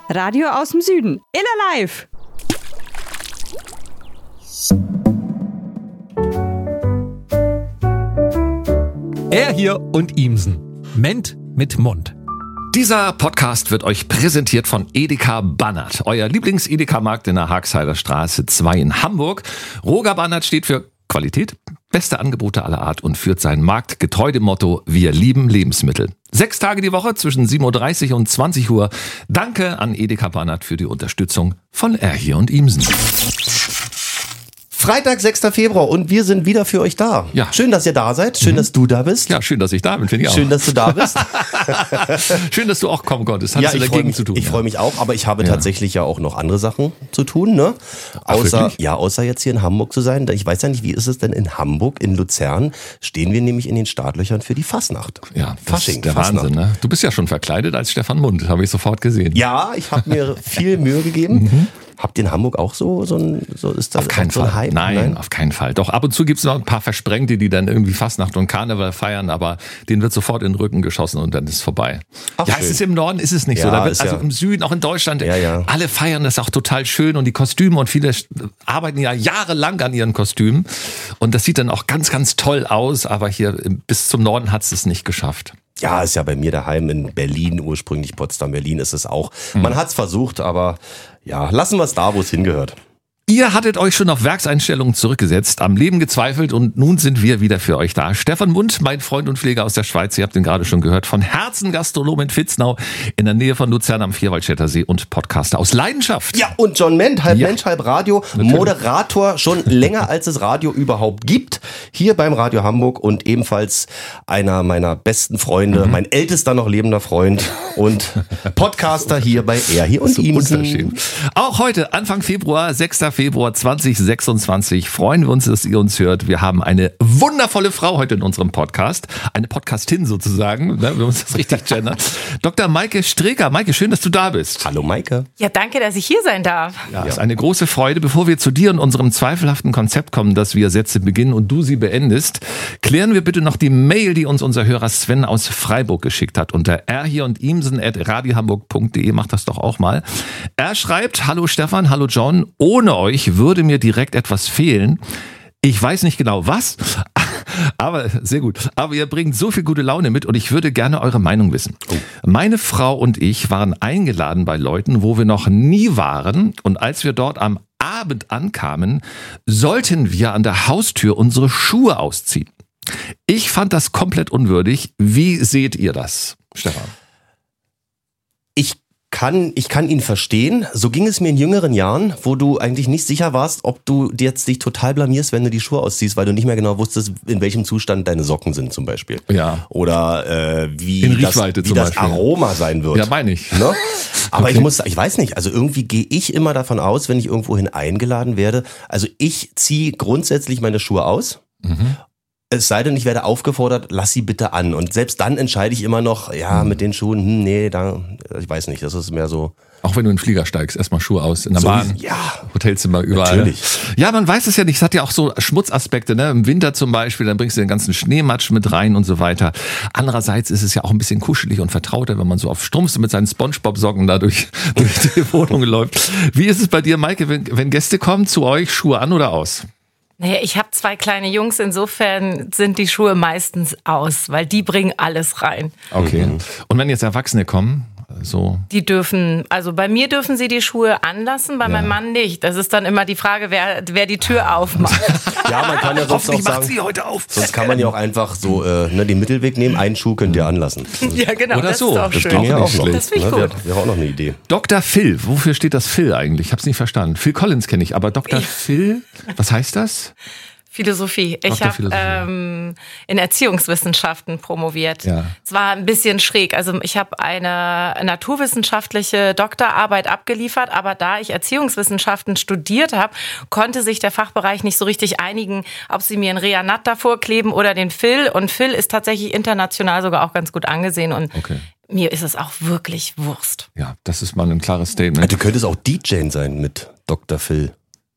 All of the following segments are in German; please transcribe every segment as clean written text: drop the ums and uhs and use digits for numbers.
Radio aus dem Süden. Iller live. Er hier und Ihmsen. Ment mit Mund. Dieser Podcast wird euch präsentiert von Edeka Bannert, euer Lieblings-Edeka-Markt in der Haagheider Straße 2 in Hamburg. Roger Bannert steht für Qualität, beste Angebote aller Art und führt seinen Markt getreu dem Motto: Wir lieben Lebensmittel. 6 Tage die Woche zwischen 7.30 Uhr und 20 Uhr. Danke an Edeka Bannert für die Unterstützung von Er hier und Ihmsen. Freitag, 6. Februar und wir sind wieder für euch da. Ja. Schön, dass ihr da seid. Schön, dass du da bist. Ja, schön, dass ich da bin, finde ich auch. Schön, dass du da bist. Schön, dass du auch kommen konntest. Hattest du dagegen zu tun? Ich freue mich auch, aber ich habe tatsächlich ja auch noch andere Sachen zu tun, ne? Außer jetzt hier in Hamburg zu sein. Ich weiß ja nicht, wie ist es denn in Hamburg, in Luzern? Stehen wir nämlich in den Startlöchern für die Fasnacht. Ja, das ist der Wahnsinn, ne? Du bist ja schon verkleidet als Stefan Mund, habe ich sofort gesehen. Ja, ich habe mir viel Mühe gegeben. Habt ihr in Hamburg auch so ist das auf keinen Fall. Hype? Nein, auf keinen Fall. Doch ab und zu gibt's noch ein paar Versprengte, die dann irgendwie Fastnacht und Karneval feiern, aber denen wird sofort in den Rücken geschossen und dann ist es vorbei. Ach, ja, schön. es ist im Norden, ist es nicht Ja, so. Da wird, ist also ja. im Süden, auch in Deutschland, Ja. alle feiern das auch total schön und die Kostüme und viele arbeiten ja jahrelang an ihren Kostümen und das sieht dann auch ganz, ganz toll aus, aber hier bis zum Norden hat's es nicht geschafft. Ja, ist ja bei mir daheim in Berlin, ursprünglich Potsdam, Berlin ist es auch. Man hat's versucht, aber ja, lassen wir es da, wo es hingehört. Ihr hattet euch schon auf Werkseinstellungen zurückgesetzt, am Leben gezweifelt und nun sind wir wieder für euch da. Stefan Mund, mein Freund und Pfleger aus der Schweiz, ihr habt ihn gerade schon gehört, von Herzen Gastronom in Vitznau in der Nähe von Luzern am Vierwaldstätter See und Podcaster aus Leidenschaft. Ja, und John Ment, halb Mensch, halb Radio, Natürlich. Moderator schon länger als es Radio überhaupt gibt, hier beim Radio Hamburg und ebenfalls einer meiner besten Freunde, mein ältester noch lebender Freund und Podcaster hier bei Er hier und Ihmsen. Auch heute, Anfang Februar, 6. Februar 2026, freuen wir uns, dass ihr uns hört. Wir haben eine wundervolle Frau heute in unserem Podcast. Eine Podcastin sozusagen, ne, wenn wir uns das richtig gendern. Dr. Maike Streeker. Maike, schön, dass du da bist. Hallo Maike. Ja, danke, dass ich hier sein darf. Ja, ist eine große Freude. Bevor wir zu dir und unserem zweifelhaften Konzept kommen, dass wir Sätze beginnen und du sie beendest, klären wir bitte noch die Mail, die uns unser Hörer Sven aus Freiburg geschickt hat. Unter erhierundimsen@radiohamburg.de. Macht das doch auch mal. Er schreibt: Hallo Stefan, hallo John. Ohne euch würde mir direkt etwas fehlen. Ich weiß nicht genau was, aber sehr gut. Aber ihr bringt so viel gute Laune mit und ich würde gerne eure Meinung wissen. Meine Frau und ich waren eingeladen bei Leuten, wo wir noch nie waren, und als wir dort am Abend ankamen, sollten wir an der Haustür unsere Schuhe ausziehen. Ich fand das komplett unwürdig. Wie seht ihr das, Stefan? Ich kann ihn verstehen. So ging es mir in jüngeren Jahren, wo du eigentlich nicht sicher warst, ob du jetzt dich total blamierst, wenn du die Schuhe ausziehst, weil du nicht mehr genau wusstest, in welchem Zustand deine Socken sind zum Beispiel. Ja. Oder wie In das Riechweite zum Beispiel. Aroma sein wird. Ja, meine ich. Ne? Aber Okay. ich weiß nicht, also irgendwie gehe ich immer davon aus, wenn ich irgendwohin eingeladen werde, also ich ziehe grundsätzlich meine Schuhe aus. Es sei denn, ich werde aufgefordert, lass sie bitte an. Und selbst dann entscheide ich immer noch, mit den Schuhen, ich weiß nicht, das ist mehr so. Auch wenn du in den Flieger steigst, erstmal Schuhe aus, in der So Bahn, ja. Hotelzimmer, überall. Natürlich. Ja, man weiß es ja nicht, es hat ja auch so Schmutzaspekte, ne? Im Winter zum Beispiel, dann bringst du den ganzen Schneematsch mit rein und so weiter. Andererseits ist es ja auch ein bisschen kuschelig und vertrauter, wenn man so auf Strumpfs mit seinen Spongebob-Socken da durch die Wohnung läuft. Wie ist es bei dir, Maike, wenn Gäste kommen zu euch, Schuhe an oder aus? Naja, ich habe 2 kleine Jungs, insofern sind die Schuhe meistens aus, weil die bringen alles rein. Okay. Und wenn jetzt Erwachsene kommen, so. Die dürfen, also bei mir dürfen sie die Schuhe anlassen, bei meinem Mann nicht. Das ist dann immer die Frage, wer die Tür aufmacht. Ja, man kann ja sonst auch Hoffentlich macht sagen, sie heute auf. sonst kann man ja auch einfach so den Mittelweg nehmen, einen Schuh könnt ihr anlassen. Ja, genau, Oder das so. ist auch Das schön. ging ja auch noch. schlecht. Das finde ich Ne, gut. wäre auch noch eine Idee. Dr. Phil, wofür steht das Phil eigentlich? Ich habe es nicht verstanden. Phil Collins kenne ich, aber Dr. Phil, was heißt das? Philosophie. Ich Dr. habe Philosophie. in Erziehungswissenschaften promoviert. Ja. Es war ein bisschen schräg. Also ich habe eine naturwissenschaftliche Doktorarbeit abgeliefert, aber da ich Erziehungswissenschaften studiert habe, konnte sich der Fachbereich nicht so richtig einigen, ob sie mir einen Reanat davor kleben oder den Phil. Und Phil ist tatsächlich international sogar auch ganz gut angesehen. Und mir ist es auch wirklich Wurst. Ja, das ist mal ein klares Statement. Du könntest auch DJ sein mit Dr. Phil.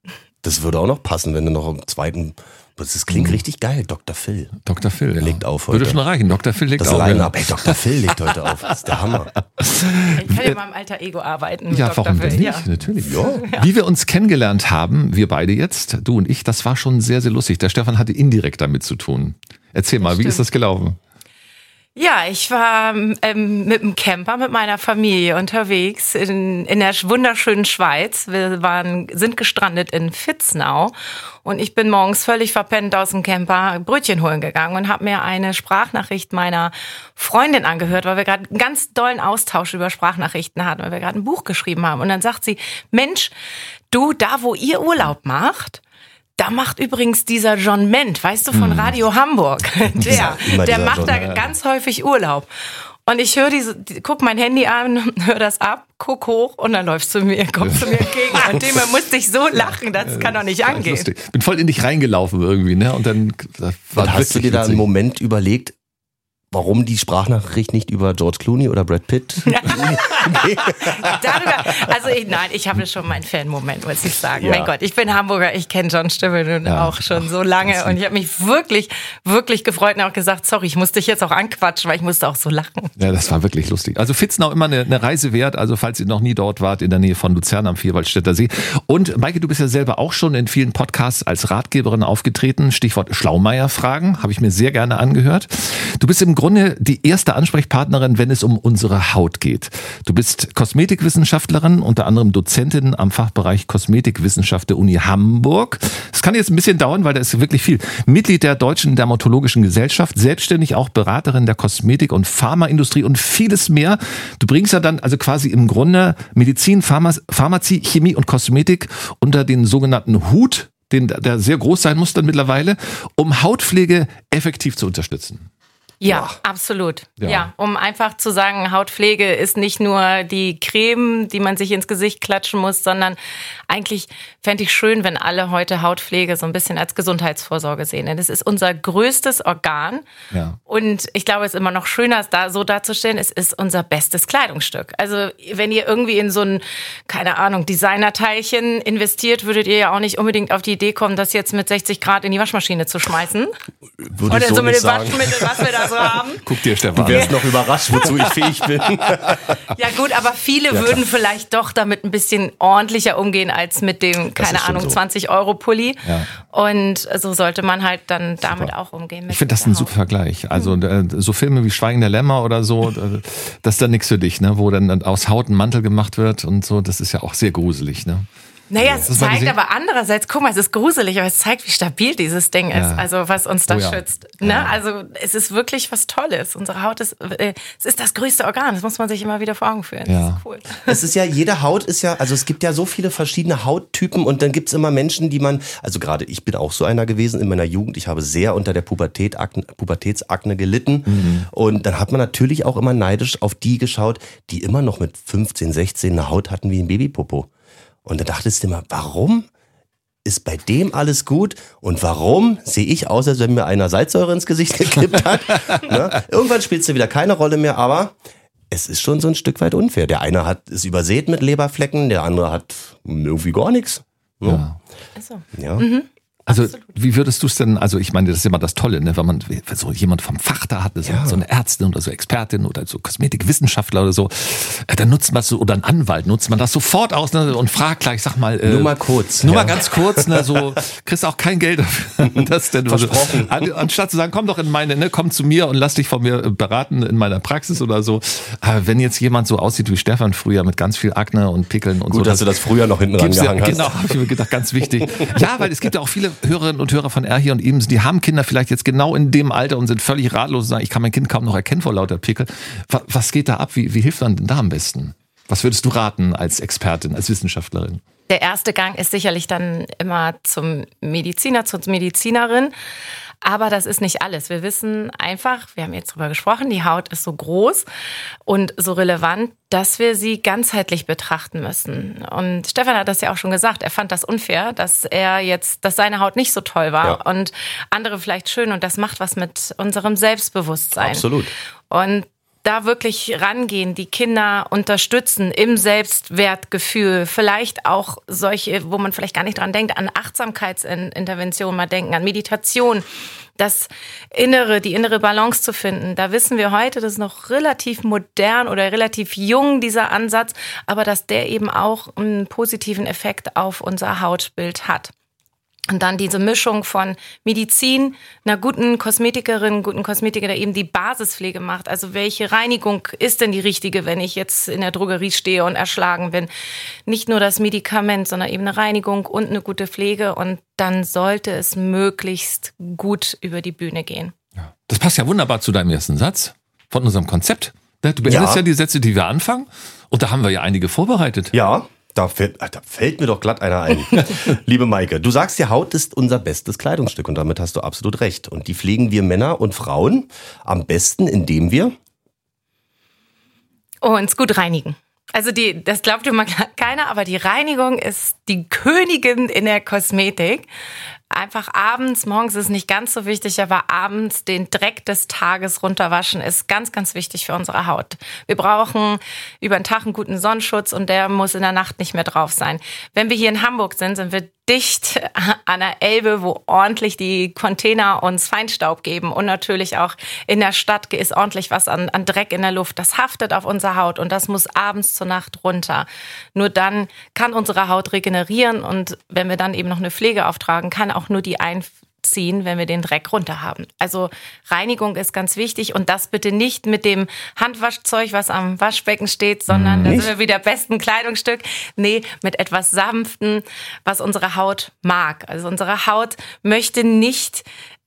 Das würde auch noch passen, wenn du noch im zweiten... Das klingt richtig geil, Dr. Phil. Dr. Phil, legt auf heute. Würde schon reichen, Dr. Phil legt das auf. Das Line-Up, ey, Dr. Phil legt heute auf. Das ist der Hammer. Ich kann ja mal im alter Ego arbeiten. Ja, Dr. warum Phil. denn nicht? Ja. Natürlich. Ja. Wie wir uns kennengelernt haben, wir beide jetzt, du und ich, das war schon sehr, sehr lustig. Der Stefan hatte indirekt damit zu tun. Erzähl mal, wie ist das gelaufen? Ja, ich war mit dem Camper mit meiner Familie unterwegs in der wunderschönen Schweiz. Wir sind gestrandet in Vitznau und ich bin morgens völlig verpennt aus dem Camper Brötchen holen gegangen und habe mir eine Sprachnachricht meiner Freundin angehört, weil wir gerade einen ganz dollen Austausch über Sprachnachrichten hatten, weil wir gerade ein Buch geschrieben haben. Und dann sagt sie, Mensch, du, da wo ihr Urlaub macht, da macht übrigens dieser John Ment, weißt du, von Radio Hamburg, der macht da ganz häufig Urlaub. Und ich höre guck mein Handy an, hör das ab, guck hoch und dann kommt zu mir entgegen. Und dem musste ich so lachen, das kann doch nicht angehen. Lustig. Bin voll in dich reingelaufen irgendwie, ne? Und dann hast du dir da einen Moment überlegt, warum die Sprachnachricht nicht über George Clooney oder Brad Pitt? Ich habe schon meinen Fan-Moment, muss ich sagen. Ja. Mein Gott, ich bin Hamburger, ich kenne John Stibbe auch schon so lange und ich habe mich wirklich, wirklich gefreut und auch gesagt, sorry, ich musste dich jetzt auch anquatschen, weil ich musste auch so lachen. Ja, das war wirklich lustig. Also Vitznau immer eine Reise wert, also falls ihr noch nie dort wart, in der Nähe von Luzern am Vierwaldstätter See. Und Maike, du bist ja selber auch schon in vielen Podcasts als Ratgeberin aufgetreten, Stichwort Schlaumeier-Fragen, habe ich mir sehr gerne angehört. Du bist im Grunde die erste Ansprechpartnerin, wenn es um unsere Haut geht. Du bist Kosmetikwissenschaftlerin, unter anderem Dozentin am Fachbereich Kosmetikwissenschaft der Uni Hamburg. Das kann jetzt ein bisschen dauern, weil da ist wirklich viel. Mitglied der Deutschen Dermatologischen Gesellschaft, selbstständig auch Beraterin der Kosmetik- und Pharmaindustrie und vieles mehr. Du bringst ja dann also quasi im Grunde Medizin, Pharmazie, Chemie und Kosmetik unter den sogenannten Hut, der sehr groß sein muss dann mittlerweile, um Hautpflege effektiv zu unterstützen. Ja, absolut. Ja, um einfach zu sagen, Hautpflege ist nicht nur die Creme, die man sich ins Gesicht klatschen muss, sondern eigentlich fände ich schön, wenn alle heute Hautpflege so ein bisschen als Gesundheitsvorsorge sehen. Denn das ist unser größtes Organ. Ja. Und ich glaube, es ist immer noch schöner, es da so darzustellen, es ist unser bestes Kleidungsstück. Also wenn ihr irgendwie in so ein, keine Ahnung, Designerteilchen investiert, würdet ihr ja auch nicht unbedingt auf die Idee kommen, das jetzt mit 60 Grad in die Waschmaschine zu schmeißen. Würde ich so mit dem Waschmittel, was wir da so haben. Guck dir, Stefan. Du wärst noch überrascht, wozu ich fähig bin. Ja gut, aber viele würden vielleicht doch damit ein bisschen ordentlicher umgehen als mit dem, keine Ahnung, so 20-Euro-Pulli. Ja. Und so sollte man halt dann damit auch umgehen. Ich finde das ein super Vergleich. Also so Filme wie Schweigen der Lämmer oder so, das ist dann nichts für dich, ne? Wo dann aus Haut ein Mantel gemacht wird und so. Das ist ja auch sehr gruselig, ne? Naja, es zeigt aber andererseits, guck mal, es ist gruselig, aber es zeigt, wie stabil dieses Ding ist, also was uns da schützt. Ne? Ja. Also es ist wirklich was Tolles. Unsere Haut ist, es ist das größte Organ, das muss man sich immer wieder vor Augen führen. Ja. Das ist cool. Es ist ja, jede Haut ist ja, also es gibt ja so viele verschiedene Hauttypen und dann gibt es immer Menschen, die man, also gerade ich bin auch so einer gewesen in meiner Jugend, ich habe sehr unter der Pubertätsakne gelitten und dann hat man natürlich auch immer neidisch auf die geschaut, die immer noch mit 15, 16 eine Haut hatten wie ein Babypopo. Und da dachtest du immer, warum ist bei dem alles gut und warum sehe ich aus, als wenn mir einer Salzsäure ins Gesicht gekippt hat? Ne? Irgendwann spielt es wieder keine Rolle mehr, aber es ist schon so ein Stück weit unfair. Der eine ist übersät mit Leberflecken, der andere hat irgendwie gar nichts. Ne? Ja. Also. Ja. Also wie würdest du es denn, also ich meine, das ist immer das Tolle, ne, wenn man so jemand vom Fach da hat, so eine Ärztin oder so Expertin oder so Kosmetikwissenschaftler oder so, dann nutzt man so, oder ein Anwalt, nutzt man das sofort aus, ne, und fragt gleich, sag mal, nur mal kurz. Nur mal ganz kurz, ne, so, kriegst auch kein Geld dafür. Das denn versprochen. So, anstatt zu sagen, komm doch in meine, ne, komm zu mir und lass dich von mir beraten in meiner Praxis oder so. Wenn jetzt jemand so aussieht wie Stefan früher mit ganz viel Akne und Pickeln und so. Gut, dass du das früher noch hinten rangehangen hast. Genau, habe ich mir gedacht, ganz wichtig. Ja, weil es gibt ja auch viele Hörerinnen und Hörer von R hier und Ebenso, die haben Kinder vielleicht jetzt genau in dem Alter und sind völlig ratlos und sagen, ich kann mein Kind kaum noch erkennen vor lauter Pickel. Was geht da ab? Wie hilft man denn da am besten? Was würdest du raten als Expertin, als Wissenschaftlerin? Der erste Gang ist sicherlich dann immer zum Mediziner, zur Medizinerin. Aber das ist nicht alles. Wir wissen einfach, wir haben jetzt drüber gesprochen, die Haut ist so groß und so relevant, dass wir sie ganzheitlich betrachten müssen. Und Stefan hat das ja auch schon gesagt, er fand das unfair, dass seine Haut nicht so toll war und andere vielleicht schön und das macht was mit unserem Selbstbewusstsein. Absolut. Und da wirklich rangehen, die Kinder unterstützen im Selbstwertgefühl, vielleicht auch solche, wo man vielleicht gar nicht dran denkt, an Achtsamkeitsinterventionen mal denken, an Meditation, die innere Balance zu finden. Da wissen wir heute, das ist noch relativ modern oder relativ jung, dieser Ansatz, aber dass der eben auch einen positiven Effekt auf unser Hautbild hat. Und dann diese Mischung von Medizin, einer guten Kosmetikerin, guten Kosmetiker, der eben die Basispflege macht. Also welche Reinigung ist denn die richtige, wenn ich jetzt in der Drogerie stehe und erschlagen bin? Nicht nur das Medikament, sondern eben eine Reinigung und eine gute Pflege. Und dann sollte es möglichst gut über die Bühne gehen. Ja. Das passt ja wunderbar zu deinem ersten Satz von unserem Konzept. Du beendest ja die Sätze, die wir anfangen. Und da haben wir ja einige vorbereitet. Ja. Da fällt mir doch glatt einer ein. Liebe Maike, du sagst ja, Haut ist unser bestes Kleidungsstück und damit hast du absolut recht. Und die pflegen wir Männer und Frauen am besten, indem wir uns gut reinigen. Also das glaubt immer keiner, aber die Reinigung ist die Königin in der Kosmetik. Einfach abends, morgens ist nicht ganz so wichtig, aber abends den Dreck des Tages runterwaschen ist ganz, ganz wichtig für unsere Haut. Wir brauchen über den Tag einen guten Sonnenschutz und der muss in der Nacht nicht mehr drauf sein. Wenn wir hier in Hamburg sind wir dicht an der Elbe, wo ordentlich die Container uns Feinstaub geben und natürlich auch in der Stadt ist ordentlich was an Dreck in der Luft. Das haftet auf unsere Haut und das muss abends zur Nacht runter. Nur dann kann unsere Haut regenerieren und wenn wir dann eben noch eine Pflege auftragen, kann auch nur die einziehen, wenn wir den Dreck runter haben. Also Reinigung ist ganz wichtig und das bitte nicht mit dem Handwaschzeug, was am Waschbecken steht, sondern da sind wir wieder besten Kleidungsstück. Nee, mit etwas Sanften, was unsere Haut mag. Also unsere Haut möchte nicht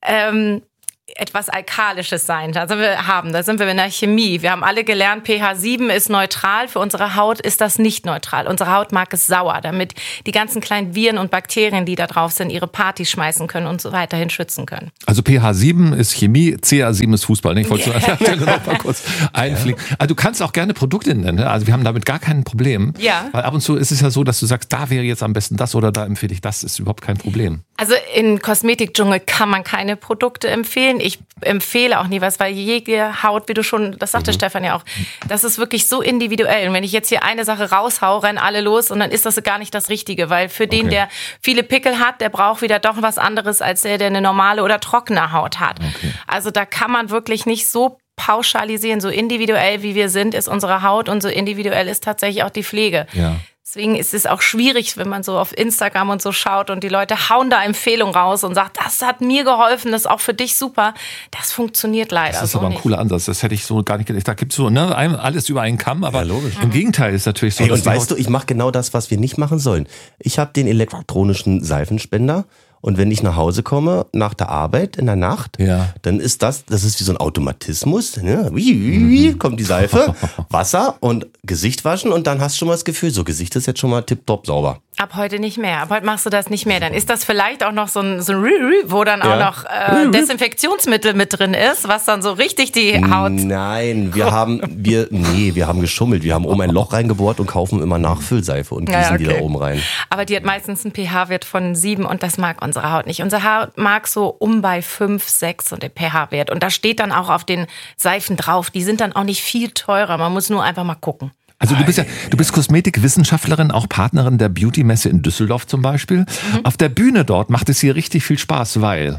etwas Alkalisches sein. Da sind wir in der Chemie. Wir haben alle gelernt, pH 7 ist neutral. Für unsere Haut ist das nicht neutral. Unsere Haut mag es sauer, damit die ganzen kleinen Viren und Bakterien, die da drauf sind, ihre Party schmeißen können und so weiterhin schützen können. Also pH 7 ist Chemie, CA 7 ist Fußball. Ich wollte an der Stelle noch mal kurz einfliegen. Also du kannst auch gerne Produkte nennen. Also wir haben damit gar kein Problem. Ja. Weil ab und zu ist es ja so, dass du sagst, da wäre jetzt am besten das oder da empfehle ich das. Ist überhaupt kein Problem. Also in Kosmetikdschungel kann man keine Produkte empfehlen. Ich empfehle auch nie was, weil jede Haut, wie du schon, das sagte Stefan ja auch, das ist wirklich so individuell. Und wenn ich jetzt hier eine Sache raushau, rennen alle los und dann ist das gar nicht das Richtige, weil für den, der viele Pickel hat, der braucht wieder doch was anderes als der eine normale oder trockene Haut hat. Okay. Also da kann man wirklich nicht so pauschalisieren, so individuell wie wir sind, ist unsere Haut und so individuell ist tatsächlich auch die Pflege. Ja. Deswegen ist es auch schwierig, wenn man so auf Instagram und so schaut und die Leute hauen da Empfehlungen raus und sagt, das hat mir geholfen, das ist auch für dich super. Das funktioniert leider so. Das ist aber ein cooler Ansatz. Das hätte ich so gar nicht gedacht. Da gibt's so alles über einen Kamm, aber im Gegenteil ist natürlich so. Hey, und weißt du, ich mache genau das, was wir nicht machen sollen. Ich habe den elektronischen Seifenspender. Und wenn ich nach Hause komme, nach der Arbeit in der Nacht, dann ist das ist wie so ein Automatismus. Ne? Kommt die Seife, Wasser und Gesicht waschen und dann hast du schon mal das Gefühl, so Gesicht ist jetzt schon mal tipptopp sauber. Ab heute nicht mehr. Ab heute machst du das nicht mehr. Dann ist das vielleicht auch noch so ein wo dann auch noch Desinfektionsmittel mit drin ist, was dann so richtig die Haut... Nein, wir haben geschummelt. Wir haben oben ein Loch reingebohrt und kaufen immer Nachfüllseife und gießen die da oben rein. Aber die hat meistens einen pH-Wert von 7 und das mag unsere Haut nicht. Unsere Haut mag so bei 5, 6 und den pH-Wert. Und da steht dann auch auf den Seifen drauf. Die sind dann auch nicht viel teurer. Man muss nur einfach mal gucken. Also du bist Kosmetikwissenschaftlerin, auch Partnerin der Beauty-Messe in Düsseldorf zum Beispiel. Auf der Bühne dort macht es hier richtig viel Spaß, weil...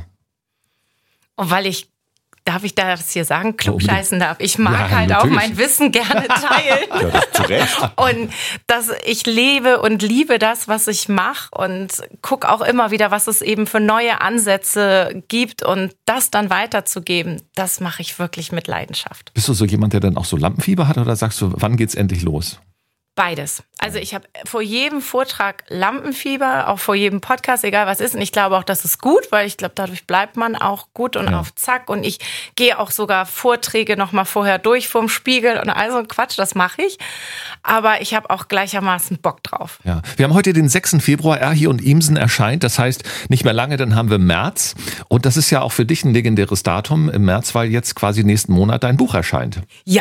Und weil darf ich das hier sagen, klugscheißen darf. Ich mag halt natürlich auch mein Wissen gerne teilen. Ja, das zu Recht. Und ich lebe und liebe das, was ich mache und gucke auch immer wieder, was es eben für neue Ansätze gibt und das dann weiterzugeben, das mache ich wirklich mit Leidenschaft. Bist du so jemand, der dann auch so Lampenfieber hat oder sagst du, wann geht's endlich los? Beides. Also ich habe vor jedem Vortrag Lampenfieber, auch vor jedem Podcast, egal was ist. Und ich glaube auch, das ist gut, weil ich glaube, dadurch bleibt man auch gut und auf Zack. Und ich gehe auch sogar Vorträge nochmal vorher durch vorm Spiegel und all so ein Quatsch, das mache ich. Aber ich habe auch gleichermaßen Bock drauf. Ja. Wir haben heute den 6. Februar, Erhi und Imsen erscheint. Das heißt, nicht mehr lange, dann haben wir März. Und das ist ja auch für dich ein legendäres Datum im März, weil jetzt quasi nächsten Monat dein Buch erscheint. Ja.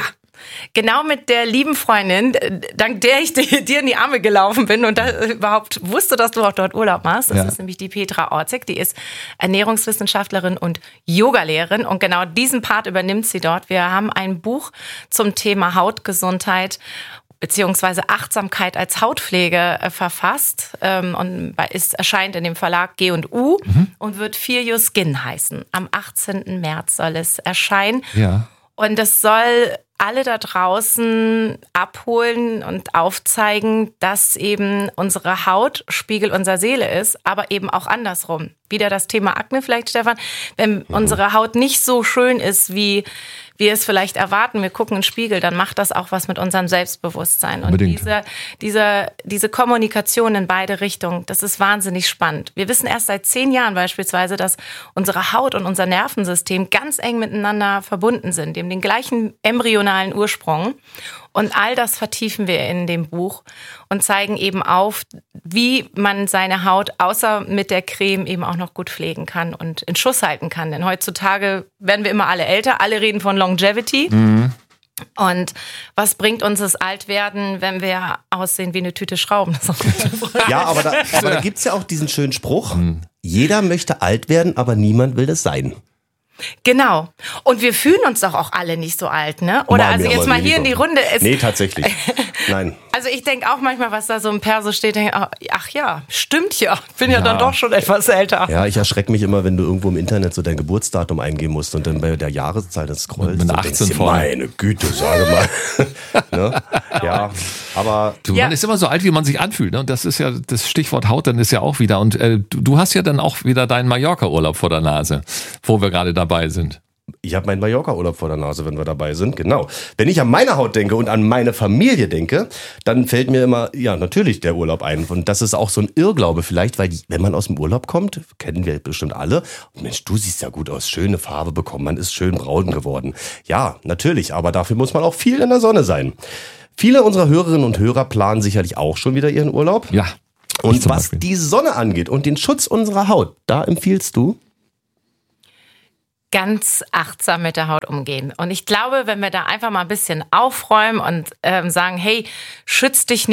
genau mit der lieben Freundin, dank der ich dir in die Arme gelaufen bin und da überhaupt wusste, dass du auch dort Urlaub machst. Das ist nämlich die Petra Orzig, die ist Ernährungswissenschaftlerin und Yogalehrerin und genau diesen Part übernimmt sie dort. Wir haben ein Buch zum Thema Hautgesundheit beziehungsweise Achtsamkeit als Hautpflege verfasst und erscheint in dem Verlag G&U und wird Feel Your Skin heißen. Am 18. März soll es erscheinen. Ja. Und das soll alle da draußen abholen und aufzeigen, dass eben unsere Haut Spiegel unserer Seele ist, aber eben auch andersrum. Wieder das Thema Akne vielleicht, Stefan. Wenn unsere Haut nicht so schön ist, wie wir es vielleicht erwarten, wir gucken in den Spiegel, dann macht das auch was mit unserem Selbstbewusstsein. Unbedingt. Und diese Kommunikation in beide Richtungen, das ist wahnsinnig spannend. Wir wissen erst seit 10 Jahren beispielsweise, dass unsere Haut und unser Nervensystem ganz eng miteinander verbunden sind. Die haben den gleichen embryonalen Ursprung. Und all das vertiefen wir in dem Buch und zeigen eben auf, wie man seine Haut außer mit der Creme eben auch noch gut pflegen kann und in Schuss halten kann. Denn heutzutage werden wir immer alle älter, alle reden von Longevity. Und was bringt uns das Altwerden, wenn wir aussehen wie eine Tüte Schrauben? Ja, aber da gibt's ja auch diesen schönen Spruch, jeder möchte alt werden, aber niemand will das sein. Genau. Und wir fühlen uns doch auch alle nicht so alt, ne? Oder also jetzt mal hier in die Runde. Nee, tatsächlich. Nein. Also ich denke auch manchmal, was da so im Perso steht, denke, ach ja, stimmt ja. Bin ja dann doch schon etwas älter. Ja, ich erschrecke mich immer, wenn du irgendwo im Internet so dein Geburtsdatum eingeben musst und dann bei der Jahreszahl das scrollst. Mit 18 dir, meine Güte, sage mal. Ne? Ja, aber... Man ist immer so alt, wie man sich anfühlt. Ne? Und das ist ja das Stichwort Haut, dann ist ja auch wieder. Und du hast ja dann auch wieder deinen Mallorca-Urlaub vor der Nase, wo wir gerade dabei sind. Ich habe meinen Mallorca-Urlaub vor der Nase, wenn wir dabei sind, genau. Wenn ich an meine Haut denke und an meine Familie denke, dann fällt mir immer, ja, natürlich der Urlaub ein. Und das ist auch so ein Irrglaube vielleicht, weil wenn man aus dem Urlaub kommt, kennen wir bestimmt alle, Mensch, du siehst ja gut aus, schöne Farbe bekommen, man ist schön braun geworden. Ja, natürlich, aber dafür muss man auch viel in der Sonne sein. Viele unserer Hörerinnen und Hörer planen sicherlich auch schon wieder ihren Urlaub. Ja. Und was die Sonne angeht und den Schutz unserer Haut, da empfiehlst du? Ganz achtsam mit der Haut umgehen. Und ich glaube, wenn wir da einfach mal ein bisschen aufräumen und sagen, hey, schütz dich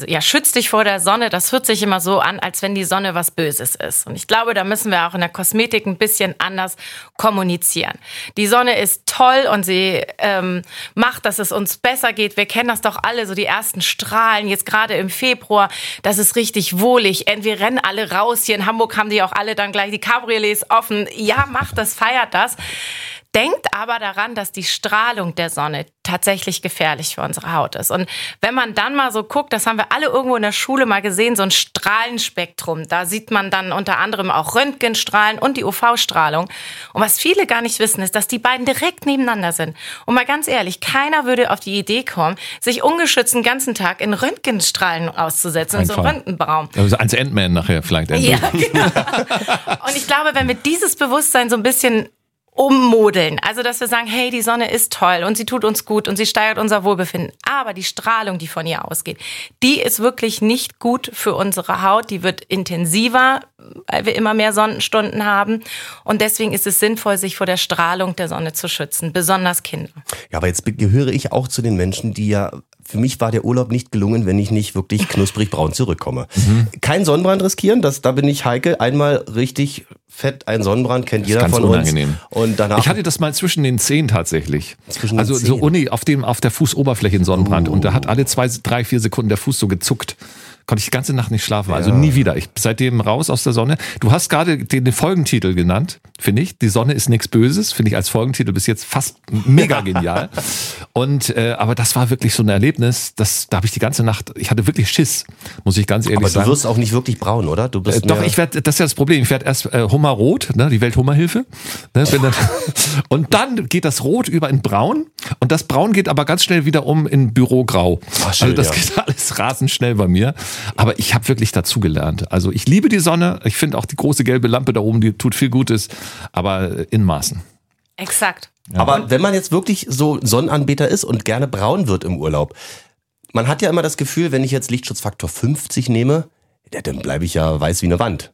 vor der Sonne, das hört sich immer so an, als wenn die Sonne was Böses ist. Und ich glaube, da müssen wir auch in der Kosmetik ein bisschen anders kommunizieren. Die Sonne ist toll und sie macht, dass es uns besser geht. Wir kennen das doch alle, so die ersten Strahlen, jetzt gerade im Februar, das ist richtig wohlig. Wir rennen alle raus. Hier in Hamburg haben die auch alle dann gleich die Cabriolets offen. Ja, macht das, feiert das. Denkt aber daran, dass die Strahlung der Sonne tatsächlich gefährlich für unsere Haut ist. Und wenn man dann mal so guckt, das haben wir alle irgendwo in der Schule mal gesehen, so ein Strahlenspektrum. Da sieht man dann unter anderem auch Röntgenstrahlen und die UV-Strahlung. Und was viele gar nicht wissen, ist, dass die beiden direkt nebeneinander sind. Und mal ganz ehrlich, keiner würde auf die Idee kommen, sich ungeschützt den ganzen Tag in Röntgenstrahlen auszusetzen, in so einem Röntgenraum. Also als Ant-Man nachher vielleicht. Ja, genau. Und ich glaube, wenn wir dieses Bewusstsein so ein bisschen ummodeln. Also, dass wir sagen, hey, die Sonne ist toll und sie tut uns gut und sie steigert unser Wohlbefinden. Aber die Strahlung, die von ihr ausgeht, die ist wirklich nicht gut für unsere Haut. Die wird intensiver, weil wir immer mehr Sonnenstunden haben. Und deswegen ist es sinnvoll, sich vor der Strahlung der Sonne zu schützen, besonders Kinder. Ja, aber jetzt gehöre ich auch zu den Menschen, die ja... Für mich war der Urlaub nicht gelungen, wenn ich nicht wirklich knusprig braun zurückkomme. Kein Sonnenbrand riskieren, da bin ich heikel. Einmal richtig fett ein Sonnenbrand, kennt jeder von unangenehm. Uns. Und danach ich hatte das mal zwischen den Zehen tatsächlich. Zwischen den also Zehen. so auf der Fußoberfläche einen Sonnenbrand. Und da hat alle 2, 3, 4 Sekunden der Fuß so gezuckt. Konnte ich die ganze Nacht nicht schlafen, also nie wieder. Ich seitdem raus aus der Sonne. Du hast gerade den Folgentitel genannt, finde ich. Die Sonne ist nichts Böses, finde ich als Folgentitel bis jetzt fast mega genial. Und aber das war wirklich so ein Erlebnis, da habe ich die ganze Nacht, ich hatte wirklich Schiss, muss ich ganz ehrlich sagen. Aber du wirst auch nicht wirklich braun, oder? Du bist doch, das ist ja das Problem. Ich werde erst Hummerrot, ne, die Welthungerhilfe. Ne, und dann geht das Rot über in Braun und das Braun geht aber ganz schnell wieder in Bürograu. Schön, also das geht alles rasend schnell bei mir. Aber ich habe wirklich dazugelernt. Also ich liebe die Sonne. Ich finde auch die große gelbe Lampe da oben, die tut viel Gutes, aber in Maßen. Exakt. Ja. Aber wenn man jetzt wirklich so Sonnenanbeter ist und gerne braun wird im Urlaub, man hat ja immer das Gefühl, wenn ich jetzt Lichtschutzfaktor 50 nehme, dann bleibe ich ja weiß wie eine Wand.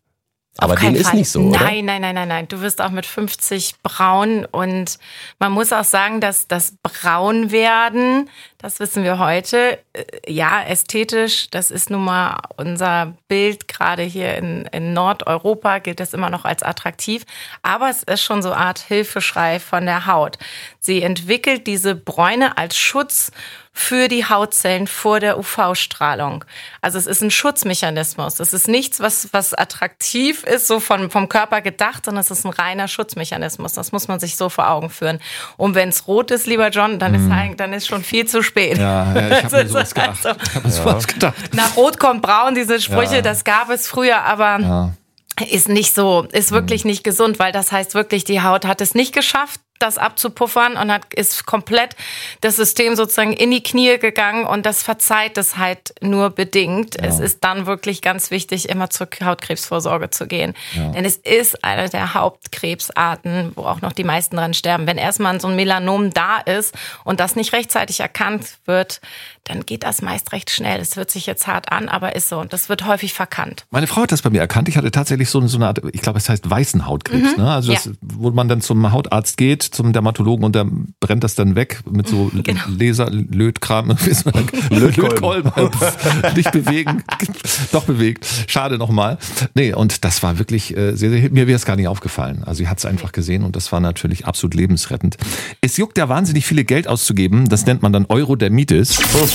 Aber dem ist nicht so, oder? Nein. Du wirst auch mit 50 braun und man muss auch sagen, dass das Braunwerden, das wissen wir heute, ja, ästhetisch, das ist nun mal unser Bild, gerade hier in Nordeuropa gilt das immer noch als attraktiv, aber es ist schon so eine Art Hilfeschrei von der Haut. Sie entwickelt diese Bräune als Schutz für die Hautzellen vor der UV-Strahlung. Also es ist ein Schutzmechanismus. Es ist nichts, was attraktiv ist, so vom Körper gedacht, sondern es ist ein reiner Schutzmechanismus. Das muss man sich so vor Augen führen. Und wenn es rot ist, lieber John, dann ist schon viel zu spät. Ja, ich habe mir sowas gedacht. Ich habe mir sowas gedacht. Nach Rot kommt Braun, diese Sprüche, das gab es früher, aber ist nicht so, ist wirklich nicht gesund, weil das heißt wirklich, die Haut hat es nicht geschafft, das abzupuffern und ist komplett das System sozusagen in die Knie gegangen und das verzeiht es halt nur bedingt. Ja. Es ist dann wirklich ganz wichtig, immer zur Hautkrebsvorsorge zu gehen. Ja. Denn es ist eine der Hauptkrebsarten, wo auch noch die meisten dran sterben. Wenn erstmal so ein Melanom da ist und das nicht rechtzeitig erkannt wird, dann geht das meist recht schnell. Es hört sich jetzt hart an, aber ist so. Und das wird häufig verkannt. Meine Frau hat das bei mir erkannt. Ich hatte tatsächlich so eine Art, ich glaube, es heißt weißen Hautkrebs. Ne? Also wo man dann zum Hautarzt geht, zum Dermatologen und der brennt das dann weg mit so Lötkram. Lötkolben. Nicht bewegen. Doch bewegt. Schade nochmal. Nee, und das war wirklich sehr, mir wäre es gar nicht aufgefallen. Also ich hatte es einfach gesehen und das war natürlich absolut lebensrettend. Es juckt ja wahnsinnig viele Geld auszugeben. Das nennt man dann Neurodermitis.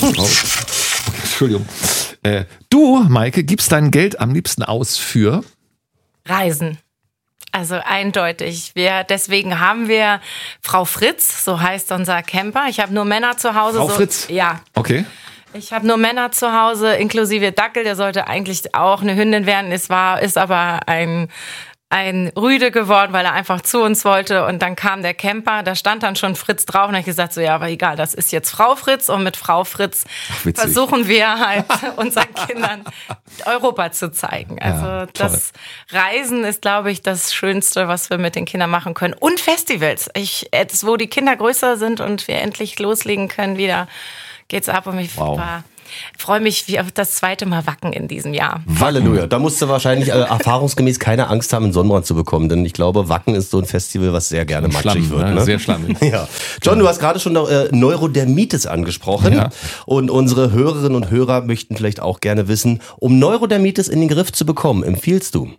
Entschuldigung. Du, Maike, gibst dein Geld am liebsten aus für Reisen. Also eindeutig. Deswegen haben wir Frau Fritz, so heißt unser Camper. Ich habe nur Männer zu Hause. Frau Fritz? Ja. Okay. Ich habe nur Männer zu Hause, inklusive Dackel. Der sollte eigentlich auch eine Hündin werden. Ist aber ein Rüde geworden, weil er einfach zu uns wollte. Und dann kam der Camper, da stand dann schon Fritz drauf. Und dann habe ich gesagt, so ja, aber egal, das ist jetzt Frau Fritz. Und mit Frau Fritz versuchen wir halt unseren Kindern Europa zu zeigen. Also das Reisen ist, glaube ich, das Schönste, was wir mit den Kindern machen können. Und Festivals. Jetzt, wo die Kinder größer sind und wir endlich loslegen können, wieder geht's ab. Und ich freue mich wie auf das zweite Mal Wacken in diesem Jahr. Halleluja. Da musst du wahrscheinlich erfahrungsgemäß keine Angst haben, einen Sonnenbrand zu bekommen, denn ich glaube, Wacken ist so ein Festival, was sehr gerne matschig wird. Ne? Sehr schlammig. Ja. John, du hast gerade schon Neurodermitis angesprochen und unsere Hörerinnen und Hörer möchten vielleicht auch gerne wissen, um Neurodermitis in den Griff zu bekommen, empfiehlst du?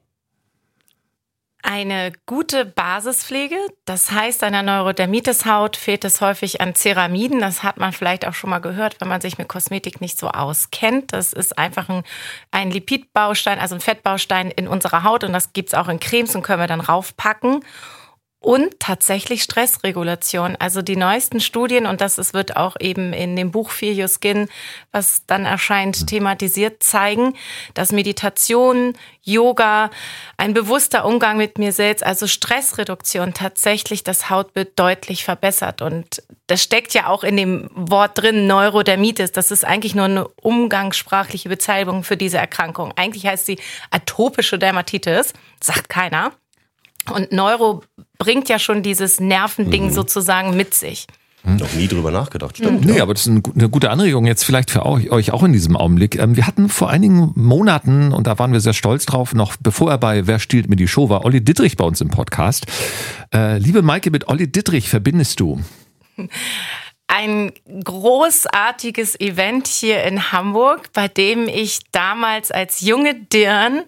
Eine gute Basispflege, das heißt, einer Neurodermitis-Haut fehlt es häufig an Ceramiden. Das hat man vielleicht auch schon mal gehört, wenn man sich mit Kosmetik nicht so auskennt. Das ist einfach ein Lipidbaustein, also ein Fettbaustein in unserer Haut und das gibt's auch in Cremes und können wir dann raufpacken. Und tatsächlich Stressregulation. Also die neuesten Studien, und wird auch eben in dem Buch Feel Your Skin, was dann erscheint, thematisiert, zeigen, dass Meditation, Yoga, ein bewusster Umgang mit mir selbst, also Stressreduktion tatsächlich das Hautbild deutlich verbessert. Und das steckt ja auch in dem Wort drin, Neurodermitis. Das ist eigentlich nur eine umgangssprachliche Bezeichnung für diese Erkrankung. Eigentlich heißt sie atopische Dermatitis, sagt keiner. Und Neuro bringt ja schon dieses Nervending sozusagen mit sich. Noch nie drüber nachgedacht, stimmt. Nee, aber das ist eine gute Anregung jetzt vielleicht für euch auch in diesem Augenblick. Wir hatten vor einigen Monaten, und da waren wir sehr stolz drauf, noch bevor er bei Wer stiehlt mir die Show war, Olli Dittrich bei uns im Podcast. Liebe Maike, mit Olli Dittrich verbindest du? Ein großartiges Event hier in Hamburg, bei dem ich damals als junge Dirn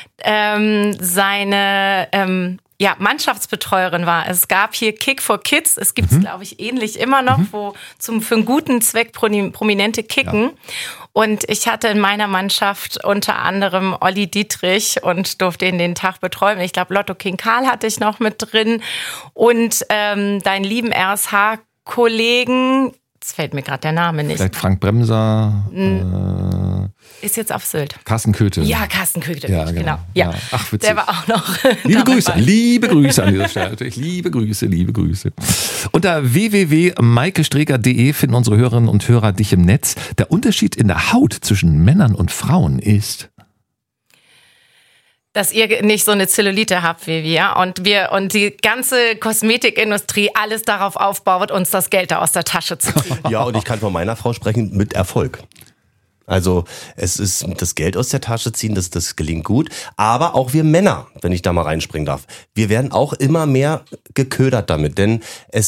seine Mannschaftsbetreuerin war. Es gab hier Kick for Kids, es gibt es, glaube ich, ähnlich immer noch, wo für einen guten Zweck Prominente kicken. Ja. Und ich hatte in meiner Mannschaft unter anderem Olli Dittrich und durfte ihn den Tag betreuen. Ich glaube, Lotto King Karl hatte ich noch mit drin und deinen lieben RSH-Kollegen, jetzt fällt mir gerade der Name nicht. Vielleicht Frank Bremser. Ist jetzt auf Sylt. Carsten Köthe. Ja, Carsten Köthe, genau. Ja. Ach, witzig. Der war auch noch. Liebe Grüße an dieser Stelle. Natürlich liebe Grüße. Unter www.maikestreger.de finden unsere Hörerinnen und Hörer dich im Netz. Der Unterschied in der Haut zwischen Männern und Frauen ist, dass ihr nicht so eine Zellulite habt wie wir und die ganze Kosmetikindustrie alles darauf aufbaut, uns das Geld da aus der Tasche zu ziehen. Ja, und ich kann von meiner Frau sprechen, mit Erfolg. Also es ist das Geld aus der Tasche ziehen, das gelingt gut. Aber auch wir Männer, wenn ich da mal reinspringen darf, wir werden auch immer mehr geködert damit. Denn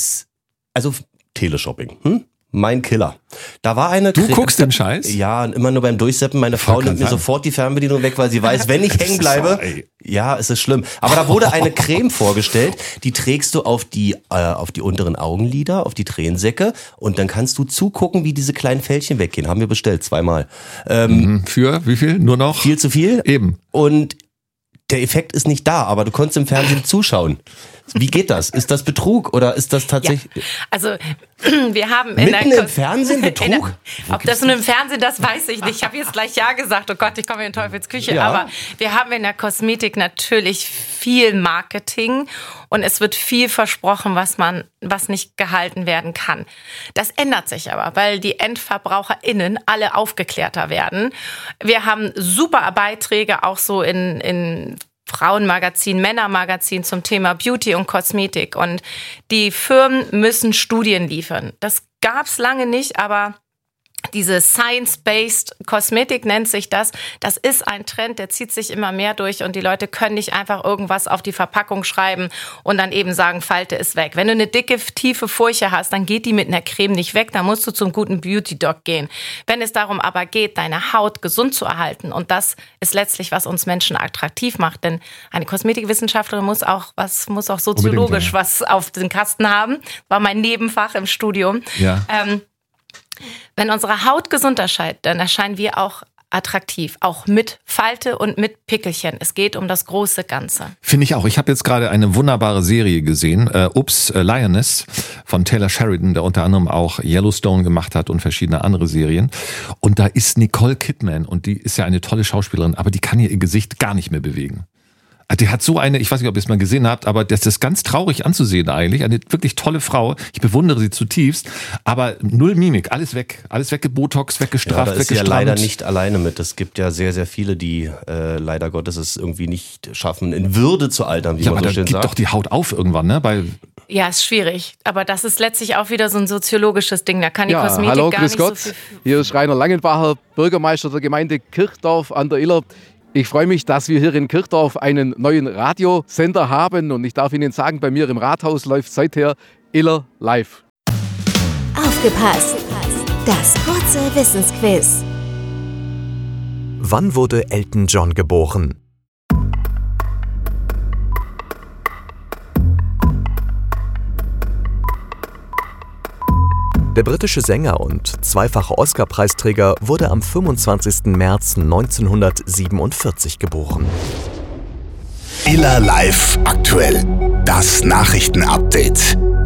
Teleshopping, mein Killer. Da war eine... Du guckst den Scheiß? Ja, immer nur beim Durchseppen. Meine Frau nimmt mir sofort die Fernbedienung weg, weil sie weiß, wenn ich hängen bleibe... Ja, es ist schlimm. Aber da wurde eine Creme vorgestellt, die trägst du auf die unteren Augenlider, auf die Tränensäcke und dann kannst du zugucken, wie diese kleinen Fältchen weggehen. Haben wir bestellt, 2-mal. Für wie viel? Nur noch? Viel zu viel. Eben. Und der Effekt ist nicht da, aber du konntest im Fernsehen zuschauen. Wie geht das? Ist das Betrug oder ist das tatsächlich... Ja. Also wir haben mitten im Fernsehen Betrug? Ob das nun im Fernsehen, das weiß ich nicht. Ich habe jetzt gleich ja gesagt, oh Gott, ich komme in Teufels Küche. Ja. Aber wir haben in der Kosmetik natürlich viel Marketing und es wird viel versprochen, was nicht gehalten werden kann. Das ändert sich aber, weil die EndverbraucherInnen alle aufgeklärter werden. Wir haben super Beiträge auch so in Frauenmagazin, Männermagazin zum Thema Beauty und Kosmetik. Und die Firmen müssen Studien liefern. Das gab's lange nicht, aber diese Science-Based Kosmetik nennt sich das. Das ist ein Trend, der zieht sich immer mehr durch und die Leute können nicht einfach irgendwas auf die Verpackung schreiben und dann eben sagen, Falte ist weg. Wenn du eine dicke, tiefe Furche hast, dann geht die mit einer Creme nicht weg, dann musst du zum guten Beauty-Doc gehen. Wenn es darum aber geht, deine Haut gesund zu erhalten und das ist letztlich, was uns Menschen attraktiv macht, denn eine Kosmetikwissenschaftlerin muss auch soziologisch was auf den Kasten haben. War mein Nebenfach im Studium. Ja. Wenn unsere Haut gesund erscheint, dann erscheinen wir auch attraktiv, auch mit Falte und mit Pickelchen. Es geht um das große Ganze. Finde ich auch. Ich habe jetzt gerade eine wunderbare Serie gesehen, Lioness von Taylor Sheridan, der unter anderem auch Yellowstone gemacht hat und verschiedene andere Serien. Und da ist Nicole Kidman und die ist ja eine tolle Schauspielerin, aber die kann ihr Gesicht gar nicht mehr bewegen. Die hat so eine, ich weiß nicht, ob ihr es mal gesehen habt, aber das ist ganz traurig anzusehen eigentlich. Eine wirklich tolle Frau. Ich bewundere sie zutiefst. Aber null Mimik, alles weg. Alles weggebotox, weggestraft, da ist weggestraft. Ja leider nicht alleine mit. Es gibt ja sehr, sehr viele, die leider Gottes es irgendwie nicht schaffen, in Würde zu altern, wie man so schön sagt. Ja, aber da gibt doch die Haut auf irgendwann, ne? Ja, ist schwierig. Aber das ist letztlich auch wieder so ein soziologisches Ding. Da kann die Kosmetik hallo, gar grüß nicht Gott. so viel... Hier ist Rainer Langenbacher, Bürgermeister der Gemeinde Kirchdorf an der Iller. Ich freue mich, dass wir hier in Kirchdorf einen neuen Radiosender haben und ich darf Ihnen sagen, bei mir im Rathaus läuft seither Iller live. Aufgepasst! Das kurze Wissensquiz. Wann wurde Elton John geboren? Der britische Sänger und zweifache Oscar-Preisträger wurde am 25. März 1947 geboren. Iller Live aktuell. Das Nachrichtenupdate.